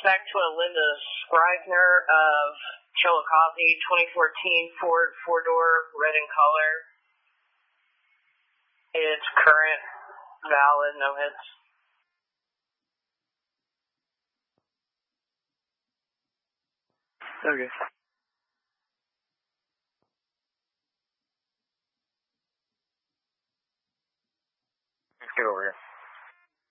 back to a Linda Scrivener of Chillicothe, 2014 Ford 4-door, red in color. It's current, valid, no hits. Okay. Let's get over here.